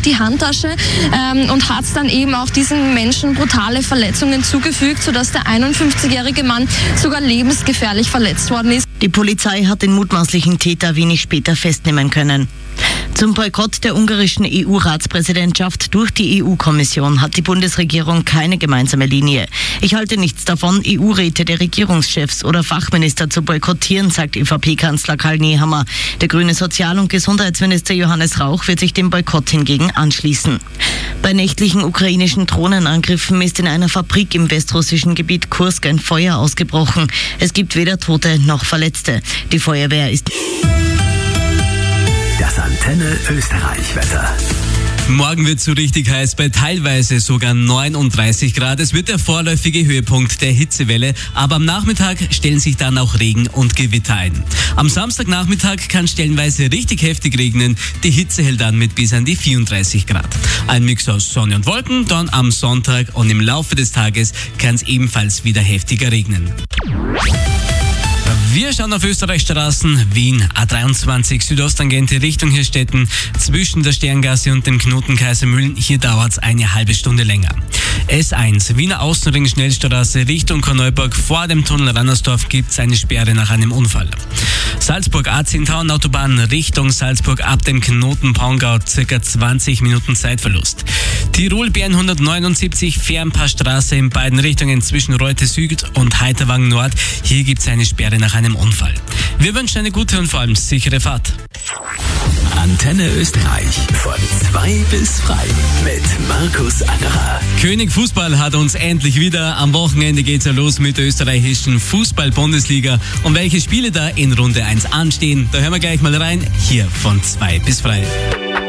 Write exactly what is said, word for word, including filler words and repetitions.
die Handtasche ähm, und hat dann eben auch diesen Menschen brutale Verletzungen zugefügt, sodass der einundfünfzigjährige Mann sogar lebensgefährlich verletzt worden ist. Die Polizei hat den mutmaßlichen Täter wenig später festnehmen können. Zum Boykott der ungarischen E U-Ratspräsidentschaft durch die E U-Kommission hat die Bundesregierung keine gemeinsame Linie. Ich halte nichts davon, E U-Räte der Regierungschefs oder Fachminister zu boykottieren, sagt ÖVP-Kanzler Karl Nehammer. Der grüne Sozial- und Gesundheitsminister Johannes Rauch wird sich dem Boykott hingegen anschließen. Bei nächtlichen ukrainischen Drohnenangriffen ist in einer Fabrik im westrussischen Gebiet Kursk ein Feuer ausgebrochen. Es gibt weder Tote noch Verletzte. Die Feuerwehr ist... Das Antenne Österreich-Wetter. Morgen wird es so richtig heiß, bei teilweise sogar neununddreißig Grad. Es wird der vorläufige Höhepunkt der Hitzewelle, aber am Nachmittag stellen sich dann auch Regen und Gewitter ein. Am Samstagnachmittag kann stellenweise richtig heftig regnen. Die Hitze hält dann mit bis an die vierunddreißig Grad. Ein Mix aus Sonne und Wolken, dann am Sonntag und im Laufe des Tages kann es ebenfalls wieder heftiger regnen. Wir schauen auf Österreichs Straßen. Wien, A dreiundzwanzig, Südosttangente Richtung Hirstetten, zwischen der Sterngasse und dem Knoten Kaisermühlen. Hier dauert es eine halbe Stunde länger. S eins, Wiener Außenring Schnellstraße Richtung Korneuburg. Vor dem Tunnel Rannersdorf gibt es eine Sperre nach einem Unfall. Salzburg A zehn Autobahn Richtung Salzburg ab dem Knoten Pongau, circa zwanzig Minuten Zeitverlust. Tirol B hundertneunundsiebzig Fernpassstraße in beiden Richtungen zwischen Reute Süd und Heiterwang Nord. Hier gibt es eine Sperre nach einem Unfall. Wir wünschen eine gute und vor allem sichere Fahrt. Antenne Österreich von zwei bis frei mit Markus Angerer. König Fußball hat uns endlich wieder. Am Wochenende geht's ja los mit der österreichischen Fußball-Bundesliga. Und welche Spiele da in Runde eins anstehen, da hören wir gleich mal rein. Hier von zwei bis frei.